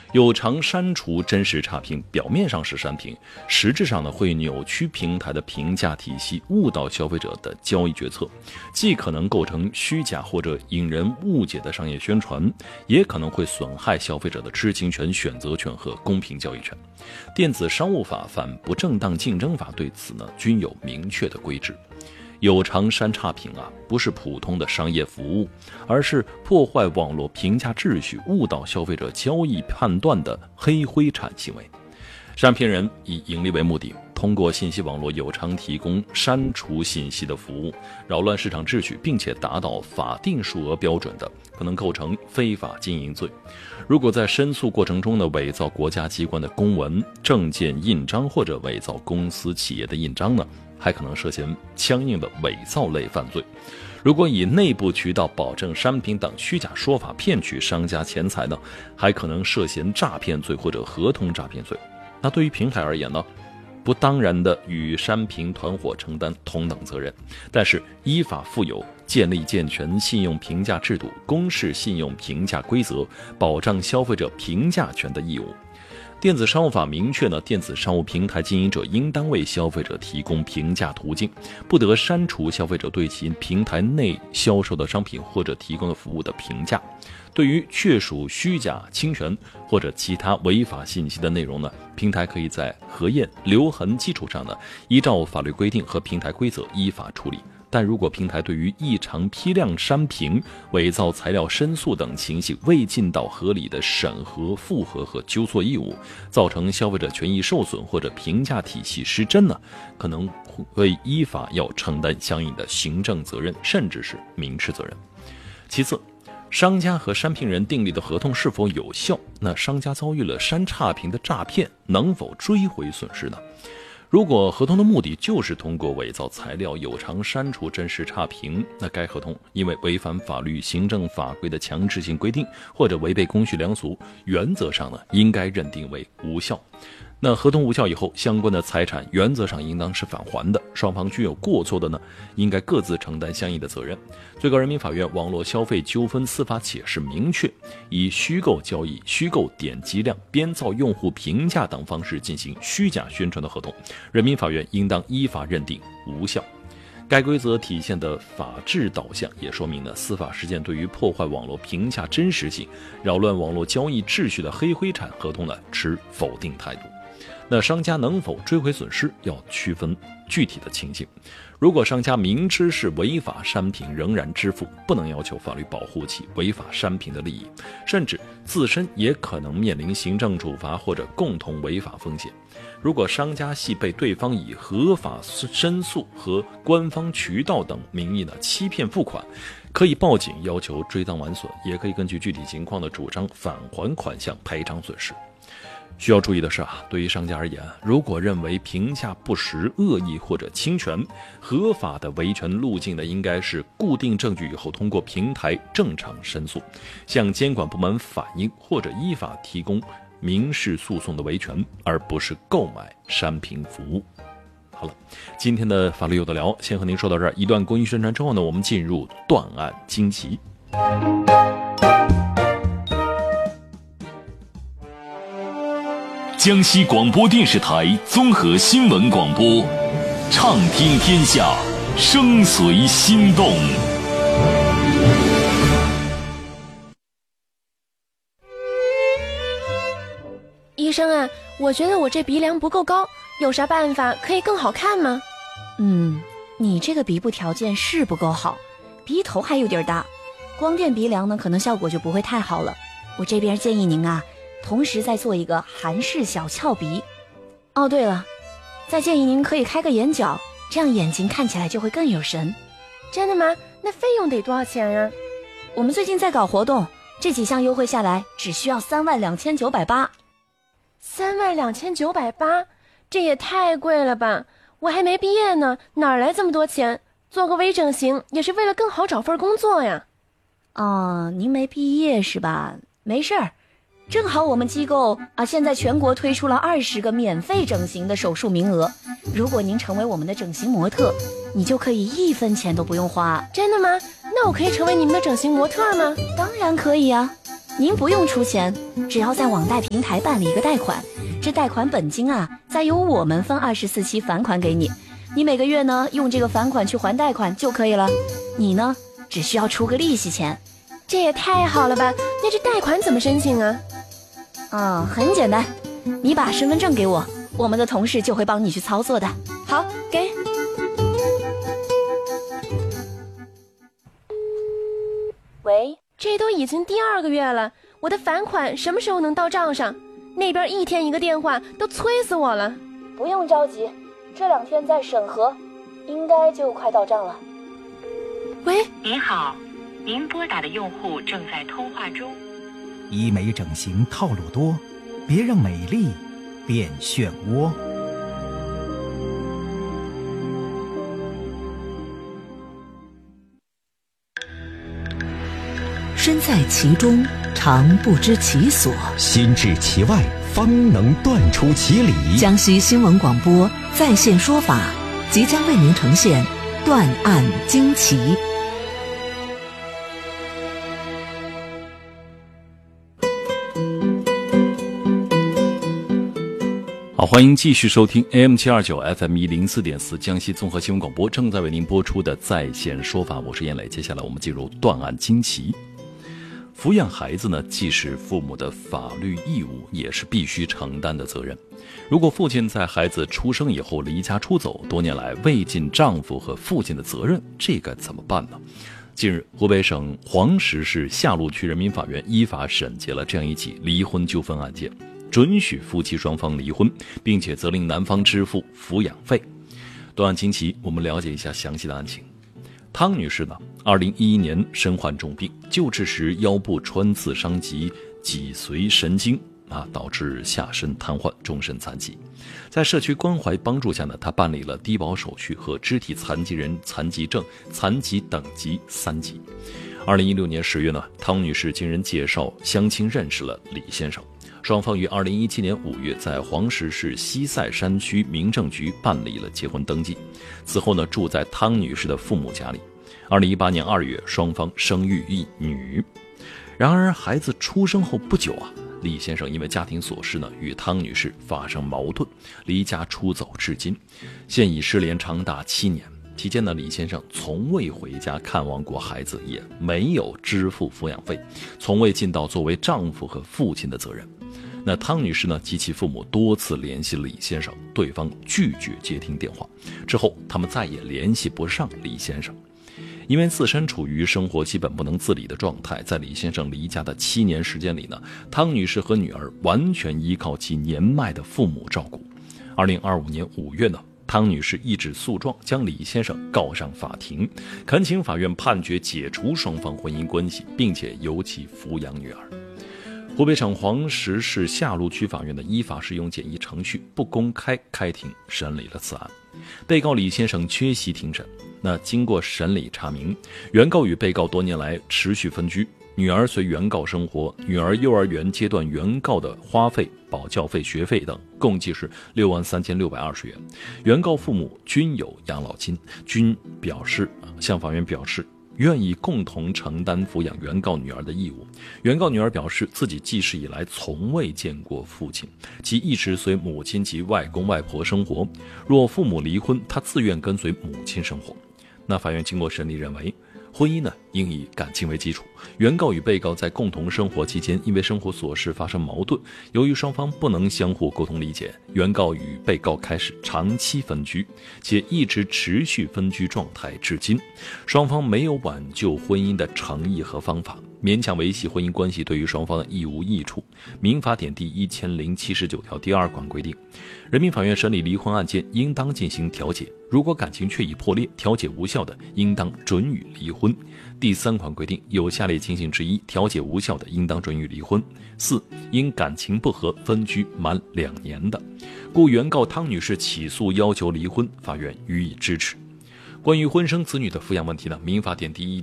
有偿删除真实差评，表面上是删评，实质上呢会扭曲平台的评价体系，误导消费者的交易决策，既可能构成虚假或者引人误解的商业宣传，也可能会损害消费者的知情权、选择权和公平交易权。电子商务法反不正当竞争法对此呢均有明确的规制。有偿删差评不是普通的商业服务，而是破坏网络评价秩序、误导消费者交易判断的黑灰产行为。删评人以盈利为目的，通过信息网络有偿提供删除信息的服务，扰乱市场秩序，并且达到法定数额标准的，可能构成非法经营罪。如果在申诉过程中呢伪造国家机关的公文、证件印章或者伪造公司企业的印章呢，还可能涉嫌相应的伪造类犯罪。如果以内部渠道保证删评等虚假说法骗取商家钱财呢，还可能涉嫌诈骗罪或者合同诈骗罪。那对于平台而言呢，不当然的与删评团伙承担同等责任，但是依法负有建立健全信用评价制度、公示信用评价规则、保障消费者评价权的义务。电子商务法明确呢，电子商务平台经营者应当为消费者提供评价途径，不得删除消费者对其平台内销售的商品或者提供的服务的评价。对于确属虚假、侵权或者其他违法信息的内容呢，平台可以在核验、留痕基础上呢，依照法律规定和平台规则依法处理。但如果平台对于异常批量删评、伪造材料申诉等情形未尽到合理的审核、复核和纠错义务，造成消费者权益受损或者评价体系失真呢，可能会依法要承担相应的行政责任，甚至是民事责任。其次，商家和删评人订立的合同是否有效？那商家遭遇了删差评的诈骗，能否追回损失呢？如果合同的目的就是通过伪造材料有偿删除真实差评，那该合同因为违反法律、行政法规的强制性规定，或者违背公序良俗，原则上呢应该认定为无效。那合同无效以后，相关的财产原则上应当是返还的，双方具有过错的呢，应该各自承担相应的责任。最高人民法院网络消费纠纷司法解释明确，以虚构交易、虚构点击量、编造用户评价等方式进行虚假宣传的合同，人民法院应当依法认定无效。该规则体现的法治导向，也说明了司法实践对于破坏网络评价真实性、扰乱网络交易秩序的黑灰产合同呢持否定态度。那商家能否追回损失，要区分具体的情形。如果商家明知是违法删评仍然支付，不能要求法律保护其违法删评的利益，甚至自身也可能面临行政处罚或者共同违法风险。如果商家系被对方以合法申诉和官方渠道等名义呢欺骗付款，可以报警要求追赃完损，也可以根据具体情况的主张返还款项赔偿损失。需要注意的是对于商家而言，如果认为评价不实、恶意或者侵权，合法的维权路径呢，应该是固定证据以后通过平台正常申诉，向监管部门反映或者依法提供民事诉讼的维权，而不是购买删评服务。好了，今天的法律有的聊先和您说到这儿，一段公益宣传之后呢，我们进入断案惊奇。 江西广播电视台综合新闻广播，畅听天下，声随心动。 医生啊，我觉得我这鼻梁不够高，有啥办法可以更好看吗？ 你这个鼻部条件是不够好，鼻头还有点大，光电鼻梁呢可能效果就不会太好了。我这边建议您同时再做一个韩式小翘鼻。哦，对了，再建议您可以开个眼角，这样眼睛看起来就会更有神。 真的吗？那费用得多少钱啊？ 我们最近在搞活动，这几项优惠下来只需要32980。 32980，这也太贵了吧！我还没毕业呢，哪来这么多钱？做个微整形也是为了更好找份工作呀。 您没毕业是吧？没事儿。正好我们机构现在全国推出了20个免费整形的手术名额，如果您成为我们的整形模特，你就可以1分钱都不用花。 真的吗？那我可以成为你们的整形模特吗？ 当然可以啊。 您不用出钱，只要在网贷平台办理一个贷款，这贷款本金啊，再由我们分24期返款给你，你每个月呢用这个返款去还贷款就可以了。你呢只需要出个利息钱。 这也太好了吧？那这贷款怎么申请啊？ 很简单，你把身份证给我，我们的同事就会帮你去操作的。 好，给。 喂， 这都已经第2个月了，我的返款什么时候能到账上？那边1天1个电话，都催死我了。 不用着急，这2天在审核，应该就快到账了。 喂， 您好，您拨打的用户正在通话中。 医美整形套路多，别让美丽变漩涡。 身在其中，常不知其所； 心至其外，方能断出其理。 江西新闻广播在线说法即将为您呈现断案惊奇。 好，欢迎继续收听 AM729 FM104.4 江西综合新闻广播正在为您播出的在线说法，我是燕磊。接下来我们进入断案惊奇。抚养孩子呢，既是父母的法律义务，也是必须承担的责任。如果父亲在孩子出生以后离家出走，多年来未尽丈夫和父亲的责任，这该怎么办呢？近日，湖北省黄石市下路区人民法院依法审结了这样一起离婚纠纷案件，准许夫妻双方离婚，并且责令男方支付抚养费。断案惊奇，我们了解一下详细的案情。汤女士呢，2011年身患重病，救治时腰部穿刺伤及脊髓神经导致下身瘫痪，终身残疾。在社区关怀帮助下呢，她办理了低保手续和肢体残疾人残疾证残疾等级3级。2016年10月呢，汤女士经人介绍相亲认识了李先生，双方于2017年5月在黄石市西塞山区民政局办理了结婚登记。此后呢，住在汤女士的父母家里。2018年2月，双方生育一女。然而，孩子出生后不久李先生因为家庭琐事呢，与汤女士发生矛盾，离家出走至今，现已失联长达7年。期间呢，李先生从未回家看望过孩子，也没有支付抚养费，从未尽到作为丈夫和父亲的责任。那汤女士呢及其父母多次联系李先生，对方拒绝接听电话。之后，他们再也联系不上李先生。因为自身处于生活基本不能自理的状态，在李先生离家的7年时间里呢，汤女士和女儿完全依靠其年迈的父母照顾。2025年5月呢，汤女士一纸诉状将李先生告上法庭，恳请法院判决解除双方婚姻关系，并且由其抚养女儿。湖北省黄石市下路区法院的依法适用简易程序不公开开庭审理了此案。被告李先生缺席庭审。那经过审理查明，原告与被告多年来持续分居，女儿随原告生活，女儿幼儿园阶段原告的花费、保教费、学费等共计是63620元。原告父母均有养老金，均向法院表示愿意共同承担抚养原告女儿的义务。原告女儿表示自己记事以来从未见过父亲，其一直随母亲及外公外婆生活，若父母离婚，她自愿跟随母亲生活。那法院经过审理认为，婚姻呢应以感情为基础。原告与被告在共同生活期间，因为生活琐事发生矛盾，由于双方不能相互沟通理解，原告与被告开始长期分居，且一直持续分居状态至今。双方没有挽救婚姻的诚意和方法，勉强维系婚姻关系对于双方的亦无益处。民法典第1079条第2款规定，人民法院审理离婚案件应当进行调解，如果感情确已破裂，调解无效的，应当准予离婚。第3款规定，有下列情形之一，调解无效的，应当准予离婚。4. 因感情不和分居满2年的，故原告汤女士起诉要求离婚，法院予以支持。关于婚生子女的抚养问题呢，民法典第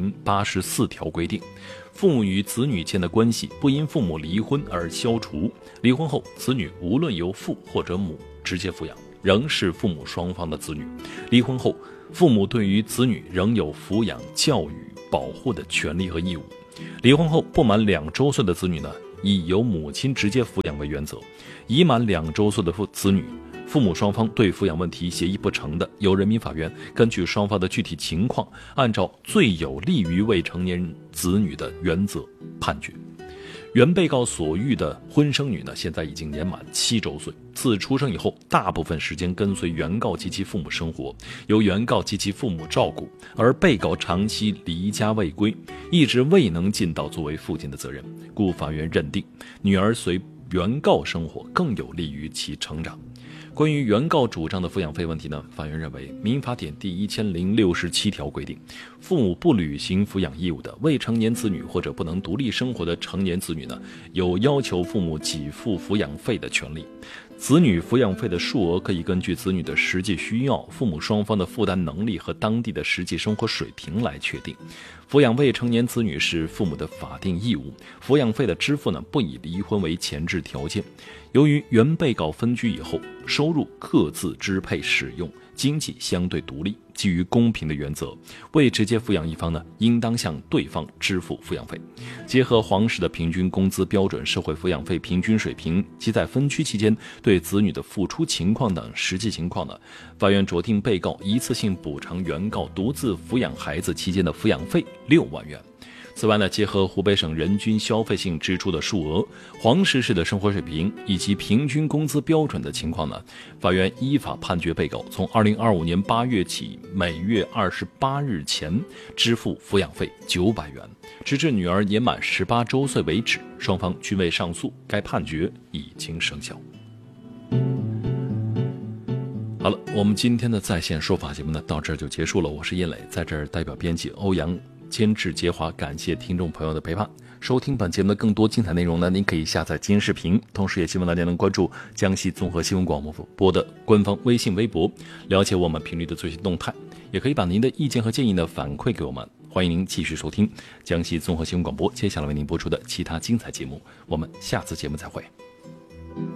1084条规定，父母与子女间的关系不因父母离婚而消除，离婚后子女无论由父或者母直接抚养，仍是父母双方的子女。离婚后，父母对于子女仍有抚养、教育、保护的权利和义务。 离婚后不满2周岁的子女呢，以由母亲直接抚养为原则；已满2周岁的子女，父母双方对抚养问题协议不成的，由人民法院根据双方的具体情况，按照最有利于未成年子女的原则判决。原被告所育的婚生女呢，现在已经年满7周岁。自出生以后，大部分时间跟随原告及其父母生活，由原告及其父母照顾，而被告长期离家未归，一直未能尽到作为父亲的责任，故法院认定女儿随原告生活更有利于其成长。关于原告主张的抚养费问题呢，法院认为民法典第1067条规定，父母不履行抚养义务的未成年子女或者不能独立生活的成年子女呢，有要求父母给付抚养费的权利。子女抚养费的数额可以根据子女的实际需要、父母双方的负担能力和当地的实际生活水平来确定。抚养未成年子女是父母的法定义务，抚养费的支付呢，不以离婚为前置条件。由于原被告分居以后，收入各自支配使用，经济相对独立，基于公平的原则，未直接抚养一方呢，应当向对方支付抚养费。结合黄氏的平均工资标准、社会抚养费平均水平及在分居期间对子女的付出情况等实际情况呢，法院酌定被告一次性补偿原告独自抚养孩子期间的抚养费6万元。此外呢，结合湖北省人均消费性支出的数额、黄石市的生活水平以及平均工资标准的情况呢，法院依法判决被告从2025年8月起，每月28日前支付抚养费900元，直至女儿年满18周岁为止。双方均未上诉，该判决已经生效。好了，我们今天的在线说法节目呢，到这儿就结束了。我是叶磊，在这儿代表编辑欧阳，监制杰华，感谢听众朋友的陪伴。收听本节目的更多精彩内容呢，您可以下载今日视频，同时也希望大家能关注江西综合新闻广播的官方微信微博，了解我们频率的最新动态。也可以把您的意见和建议呢反馈给我们。欢迎您继续收听江西综合新闻广播接下来为您播出的其他精彩节目。我们下次节目再会。